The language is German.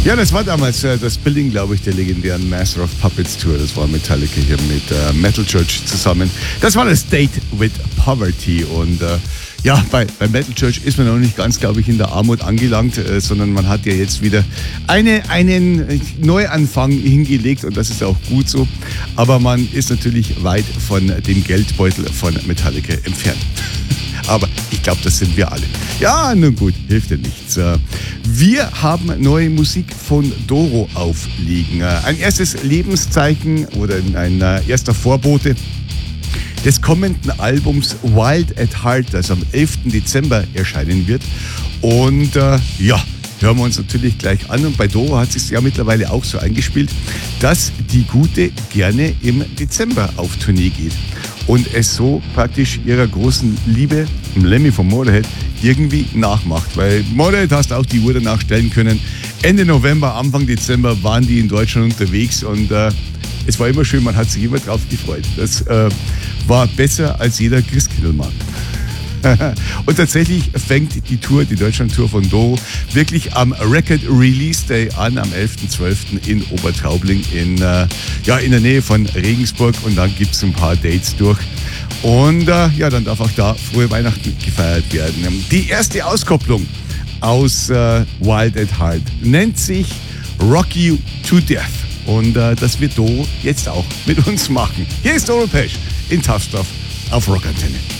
Ja, das war damals das Billing, glaube ich, der legendären Master of Puppets Tour. Das war Metallica hier mit Metal Church zusammen. Das war das Date with Poverty. Und ja, bei Metal Church ist man noch nicht ganz, glaube ich, in der Armut angelangt, sondern man hat ja jetzt wieder einen Neuanfang hingelegt und das ist auch gut so. Aber man ist natürlich weit von dem Geldbeutel von Metallica entfernt. Aber ich glaube, das sind wir alle. Ja, nun gut, hilft ja nichts. Wir haben neue Musik von Doro aufliegen. Ein erstes Lebenszeichen oder ein erster Vorbote des kommenden Albums Wild at Heart, das am 11. Dezember erscheinen wird. Und ja, hören wir uns natürlich gleich an. Und bei Doro hat es sich ja mittlerweile auch so eingespielt, dass die Gute gerne im Dezember auf Tournee geht. Und es so praktisch ihrer großen Liebe, Lemmy von Motorhead, irgendwie nachmacht. Weil Motorhead hast auch die Uhr danach stellen können. Ende November, Anfang Dezember waren die in Deutschland unterwegs und es war immer schön, man hat sich immer drauf gefreut. Das war besser als jeder Christkindlmarkt. Und tatsächlich fängt die Deutschland-Tour von Doro wirklich am Record Release Day an, am 11.12. in Obertraubling in der Nähe von Regensburg. Und dann gibt es ein paar Dates durch. Und ja, dann darf auch da frohe Weihnachten gefeiert werden. Die erste Auskopplung aus Wild at Heart nennt sich Rock You to Death. Und das wird Doro jetzt auch mit uns machen. Hier ist Doro Pesch in Tough Stuff auf Rockantenne.